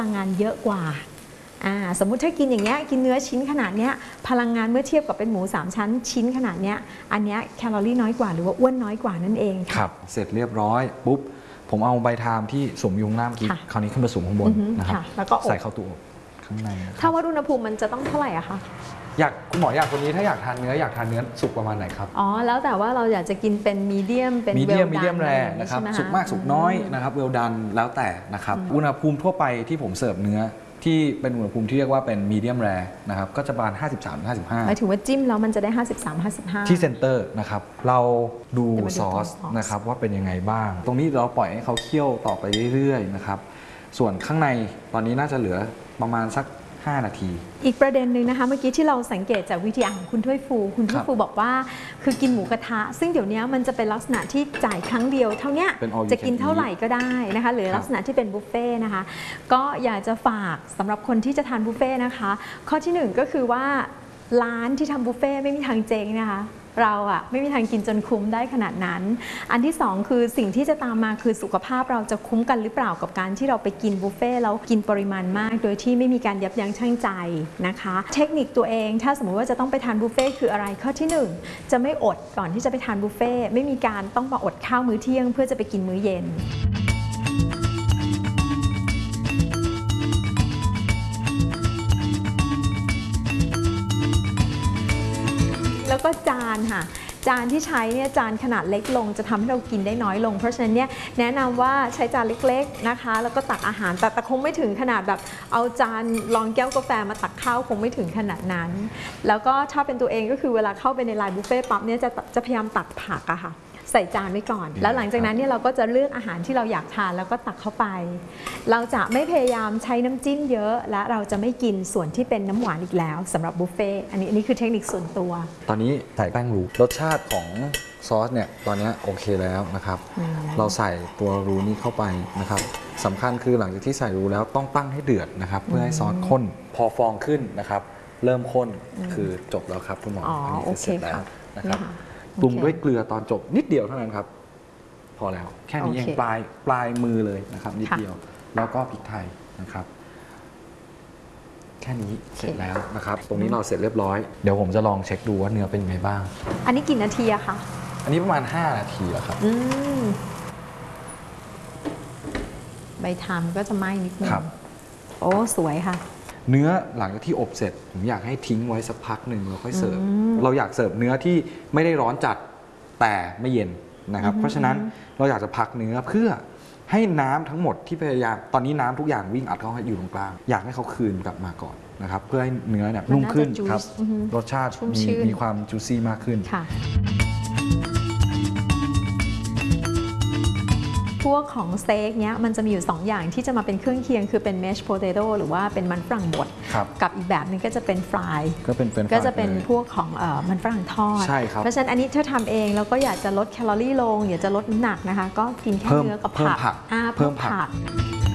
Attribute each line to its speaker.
Speaker 1: ลังงานเยอะกว่าสมมุติถ้ากินอย่างเงี้ยกินเนื้อชิ้นขนาดเนี้ยพลังงานเมื่อเทียบกับเป็นหมู3ชั้นชิ้นขนาดเนี้ยอันเนี้ยแคลอรี่น้อยกว่าหรือว่าอ้วนน้อยกว่านั่นเอง
Speaker 2: ครับเสร็จเรียบร้อยปุ๊บผมเอาใบทามที่สวมยุงน้ำกินคราวนี้ขึ้นมาสูงข้างบนนะครับ
Speaker 1: แล้วก็
Speaker 2: ใส่เข้าตู้ข้างใน
Speaker 1: ถ้าวัดอุณหภูมิมันจะต้องเท่าไหร่อะคะ
Speaker 2: คุณหมออยากคนนี้ถ้าอยากทานเนื้อสุกประมาณไหนครับ
Speaker 1: แล้วแต่ว่าเราอยากจะกินเป็นมีเดียมเป็น
Speaker 2: มีเดียมแรร์นะครับสุกมากสุกน้อยนะครับเวลดันแล้วแต่นะครับอุณหภูมิทั่วไปที่ผมเสิร์ฟเนื้อที่เป็นอุณหภูมิที่เรียกว่าเป็นมีเดียมแรร์นะครับก็จะประมาณ53-55
Speaker 1: หมายถึงว่าจิ้มแล้วมันจะได้53-55
Speaker 2: ที่เซนเตอร์นะครับเราดูซอสนะครับว่าเป็นยังไงบ้างตรงนี้เราปล่อยให้เขาเคี่ยวต่อไปเรื่อยๆนะครับส่วนข้างในตอนนี้น่าจะเหลือประมาณสัก5 นาที
Speaker 1: อีกประเด็นหนึ่งนะคะเมื่อกี้ที่เราสังเกตจากวิทยาของคุณถ้วยฟูบอกว่าคือกินหมูกระทะซึ่งเดี๋ยวนี้มันจะเป็นลักษณะที่จ่ายครั้งเดียวเท่านี้จะกินเท่าไหร่ก็ได้นะคะหรือลักษณะที่เป็นบุฟเฟ่นะคะก็อยากจะฝากสำหรับคนที่จะทานบุฟเฟ่นะคะข้อที่1ก็คือว่าร้านที่ทำบุฟเฟ่ไม่มีทางเจ๊งนะคะเราไม่มีทางกินจนคุ้มได้ขนาดนั้นอันที่2คือสิ่งที่จะตามมาคือสุขภาพเราจะคุ้มกันหรือเปล่ากับการที่เราไปกินบุฟเฟ่แล้วกินปริมาณมากโดยที่ไม่มีการยับยั้งชั่งใจนะคะเทคนิคตัวเองถ้าสมมติว่าจะต้องไปทานบุฟเฟ่คืออะไรข้อที่1จะไม่อดก่อนที่จะไปทานบุฟเฟ่ไม่มีการต้องมาอดข้าวมื้อเที่ยงเพื่อจะไปกินมื้อเย็นแล้วก็จานค่ะจานที่ใช้เนี่ยจานขนาดเล็กลงจะทำให้เรากินได้น้อยลงเพราะฉะนั้นเนี่ยแนะนำว่าใช้จานเล็กๆนะคะแล้วก็ตักอาหารแต่คงไม่ถึงขนาดแบบเอาจานรองแก้วกาแฟมาตักข้าวคงไม่ถึงขนาดนั้นแล้วก็ถ้าเป็นตัวเองก็คือเวลาเข้าไปในไลน์บุฟเฟ่ปั๊บเนี่ยจะพยายามตักผักอะค่ะใส่จานไว้ก่อนแล้วหลังจากนั้นเนี่ยเราก็จะเลือกอาหารที่เราอยากทานแล้วก็ตักเข้าไปเราจะไม่พยายามใช้น้ำจิ้มเยอะและเราจะไม่กินส่วนที่เป็นน้ำหวานอีกแล้วสำหรับบุฟเฟ่อันนี้คือเทคนิคส่วนตัว
Speaker 2: ตอนนี้ใส่แป้งรูรสชาติของซอสเนี่ยตอนนี้โอเคแล้วนะครับเราใส่ตัวรูนี้เข้าไปนะครับสำคัญคือหลังจากที่ใส่รูแล้วต้องตั้งให้เดือดนะครับเพื่อให้ซอสข้นพอฟองขึ้นนะครับเริ่มข้นคือจบแล้วครับคุณหมออันนี้คือเสร็จแล้วนะครับปรุงด้วยเกลือตอนจบนิดเดียวเท่านั้นครับพอแล้วแค่นี้เองปลายมือเลยนะครับนิดเดียวแล้วก็พริกไทยนะครับแค่นี้เสร็จแล้วนะครับตรงนี้เราเสร็จเรียบร้อยเดี๋ยวผมจะลองเช็คดูว่าเนื้อเป็นยังไงบ้าง
Speaker 1: อันนี้กี่นาทีอะคะ
Speaker 2: อันนี้ประมาณ5 นาทีแล้วครับ
Speaker 1: ใบทามก็จะไหม้นิดนึงโอ้สวยค่ะ
Speaker 2: เนื้อหลังจากที่อบเสร็จผมอยากให้ทิ้งไว้สักพักหนึ่งแล้วค่อยเสิร์ฟเราอยากเสิร์ฟเนื้อที่ไม่ได้ร้อนจัดแต่ไม่เย็นนะครับเพราะฉะนั้นเราอยากจะพักเนื้อเพื่อให้น้ำทั้งหมดที่พยายามตอนนี้น้ำทุกอย่างวิ่งอัดเข้าอยู่ตรงกลางอยากให้เขาคืนกลับมาก่อนนะครับเพื่อให้เนื้อเนี่ยนุ่มขึ้นครับรสชาติมีความจูซี่มากขึ้น
Speaker 1: พวกของสเต็กเนี้ยมันจะมีอยู่2อย่างที่จะมาเป็นเครื่องเคียงคือเป็นแมชโพเตโต้หรือว่าเป็นมันฝรั่งบดกับอีกแบบนึงก็จะเป็นฟรายก็จะเป็นพวกของมันฝรั่งทอดเพราะฉะนั้นอันนี้ถ้าทำเองแล้วก็อยากจะลดแคลอรี่ลงอยากจะลดน้ำหนักนะคะก็กินแค่เนื้อกับผักเพิ่มผัก